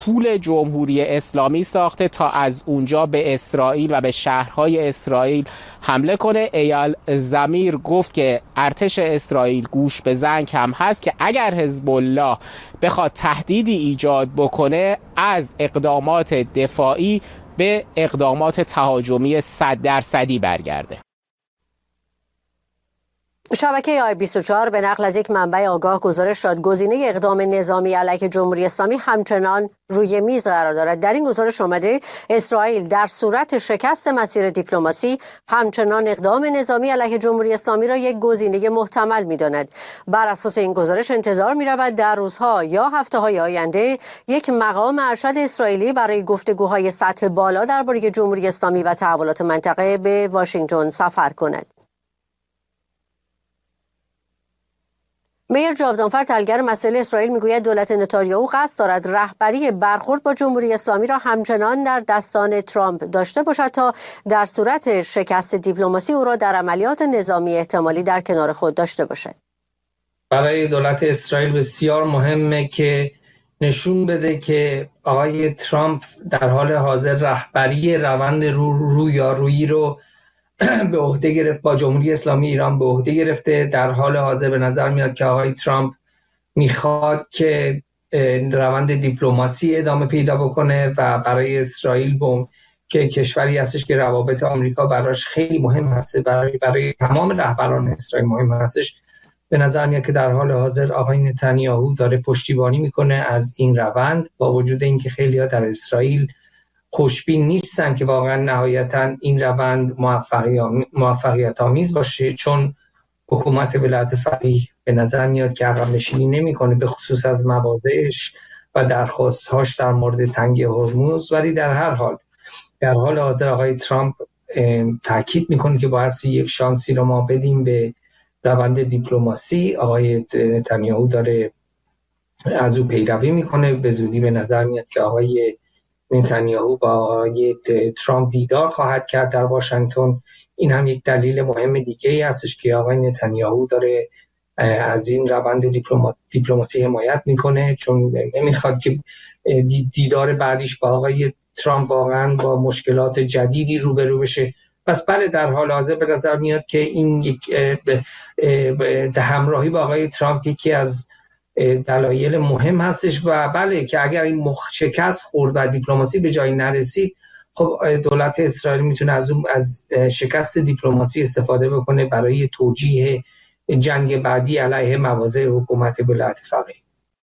پول جمهوری اسلامی ساخته تا از اونجا به اسرائیل و به شهرهای اسرائیل حمله کنه. ایال زمیر گفت که ارتش اسرائیل گوش به زنگ هم هست که اگر حزب الله بخواد تهدیدی ایجاد بکنه از اقدامات دفاعی به اقدامات تهاجمی 100% برگرده. شبکه آی24 به نقل از یک منبع آگاه گزارش داد گزینه اقدام نظامی علیه جمهوری اسلامی همچنان روی میز قرار دارد. در این گزارش آمده اسرائیل در صورت شکست مسیر دیپلماسی همچنان اقدام نظامی علیه جمهوری اسلامی را یک گزینه محتمل می‌داند. بر اساس این گزارش انتظار می‌رود در روزها یا هفته‌های آینده یک مقام ارشد اسرائیلی برای گفتگوهای سطح بالا درباره جمهوری اسلامی و تحولات منطقه به واشنگتن سفر کند. میر جاودانفر تحلیلگر مسائل اسرائیل میگوید دولت نتانیاهو قصد دارد رهبری برخورد با جمهوری اسلامی را همچنان در دستان ترامپ داشته باشد تا در صورت شکست دیپلماسی او را در عملیات نظامی احتمالی در کنار خود داشته باشد. برای دولت اسرائیل بسیار مهمه که نشون بده که آقای ترامپ در حال حاضر رهبری روند رویارویی رو به عهده گرفت، با جمهوری اسلامی ایران به عهده گرفته. در حال حاضر به نظر میاد که آقای ترامپ میخواد که روند دیپلماسی ادامه پیدا بکنه و برای اسرائیل که کشوری هستش که روابط آمریکا براش خیلی مهم هست، برای تمام رهبران اسرائیل مهم هستش، به نظر میاد که در حال حاضر آقای نتانیاهو داره پشتیبانی میکنه از این روند، با وجود اینکه خیلی‌ها در اسرائیل خوشبین نیستن که واقعا نهایتا این روند موفقیت آمیز باشه، چون حکومت ولایت فقیه به نظر میاد که عقب نشینی نمیکنه، به خصوص از مواضعش و درخواست‌هاش در مورد تنگه هرمز. ولی در هر حال در حال حاضر آقای ترامپ تاکید میکنه که باید یک شانسی رو ما بدیم به روند دیپلماسی. آقای نتانیاهو داره از او پیروی میکنه. به زودی به نظر میاد که آقای نتانیاهو با آقای ترامپ دیدار خواهد کرد در واشنگتن. این هم یک دلیل مهم دیگه هستش که آقای نتانیاهو داره از این روند دیپلماسی حمایت میکنه، چون نمیخواد که دیدار بعدیش با آقای ترامپ واقعا با مشکلات جدیدی روبرو بشه. پس بله، در حال حاضر به نظر میاد که این یک همراهی با آقای ترامپ یکی از دلایل مهم هستش و بله که اگر این شکست خورد و دیپلماسی به جایی نرسید، خب دولت اسرائیل میتونه از شکست دیپلماسی استفاده بکنه برای توجیه جنگ بعدی علیه مواضع حکومت ولایت فقیه.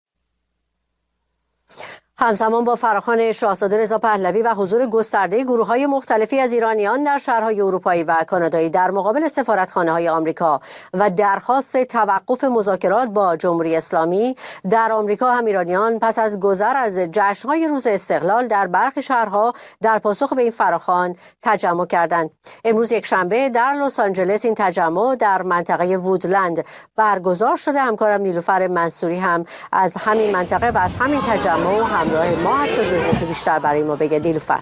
همزمان با فراخوان شاهزاده رضا پهلوی و حضور گسترده گروه‌های مختلفی از ایرانیان در شهرهای اروپایی و کانادایی در مقابل سفارتخانه‌های آمریکا و درخواست توقف مذاکرات با جمهوری اسلامی، در آمریکا هم ایرانیان پس از گذر از جشن‌های روز استقلال در برخی شهرها در پاسخ به این فراخوان تجمع کردند. امروز یکشنبه در لس آنجلس این تجمع در منطقه وودلند برگزار شده. همکارم نیلوفر منصوری هم از همین منطقه و از همین تجمع همراه ما هست و جزئیات بیشتر برای ما بگه. نیلوفر.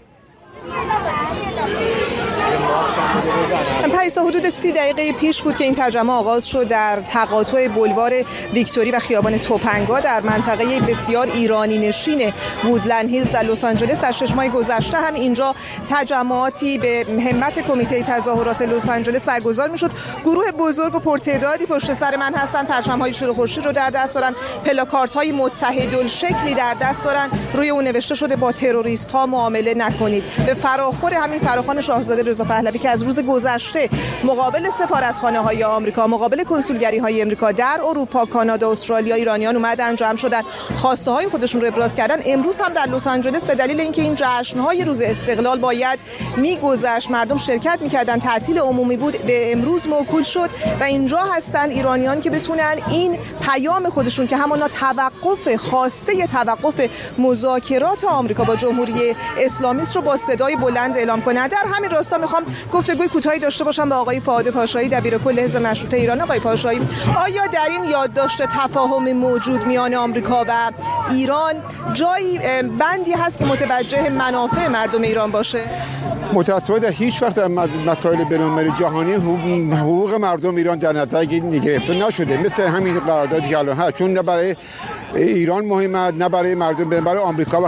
پریسا، حدود 30 دقیقه پیش بود که این تجمع آغاز شد در تقاطع بلوار ویکتوری و خیابان توپنگا در منطقه بسیار ایرانی نشین وودلند هیلز در لس آنجلس. در 6 ماه گذشته هم اینجا تجمعاتی به همت کمیته تظاهرات لس آنجلس برگزار میشد. گروه بزرگ و پرتعدادی پشت سر من هستن، پرچم‌های شیر و خورشید رو در دست دارن، پلاکاردهای متحدالشکلی در دست دارن، روی اون نوشته شده با تروریست‌ها معامله نکنید. به فراخور همین فراخوان شاهزاده رضا پهلوی که از روز گذشته مقابل سفارتخانه‌های آمریکا، مقابل کنسولگری‌های آمریکا در اروپا، کانادا، استرالیا ایرانیان اومدن جمع شدن، خواسته‌های خودشون رو ابراز کردن. امروز هم در لس آنجلس به دلیل اینکه این جشن‌های روز استقلال باید می‌گذشت، مردم شرکت می‌کردن، تعطیل عمومی بود، به امروز موکول شد و اینجا هستن ایرانیان که بتونن این پیام خودشون که همانا خواسته توقف مذاکرات آمریکا با جمهوری اسلامی رو با صدای بلند اعلام کنن. در همین راستا می‌خوام گفتگو گفتگوی کوتاهی داشته باشم با آقای فؤاد پاشایی دبیرکل حزب مشروطه ایران. آقای پاشایی، آیا در این یادداشت تفاهم موجود میان آمریکا و ایران جایی بندی هست که متوجه منافع مردم ایران باشه؟ متأسفانه در هیچ وقت در مسائل بین‌المللی جهانی حقوق مردم ایران در نظر گرفته نشده، مثل همین قراردادی که الان هست، چون نه برای ایران مهمه نه برای مردم، برای آمریکا